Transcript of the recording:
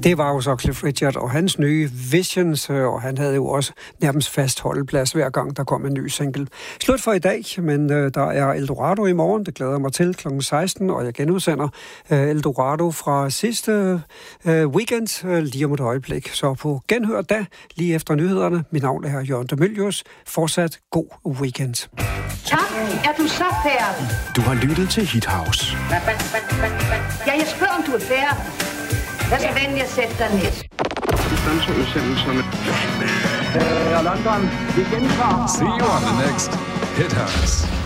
Det var jo så Cliff Richard og hans nye Visions, og han havde jo også nærmest fast holdeplads hver gang, der kom en ny single. Slut for i dag, men der er Eldorado i morgen. Det glæder jeg mig til kl. 16, og jeg genudsender Eldorado fra sidste weekend lige om et øjeblik. Så på genhør da, lige efter nyhederne. Mit navn er Jørgen de Mylius. Fortsat god weekend. Tak, er du så færdig? Du har lyttet til Hit House. Ja, jeg spørger, om du er færdig. Vær så venlig at sætte dig ned. London, vi gentager. See you on the next Hit House.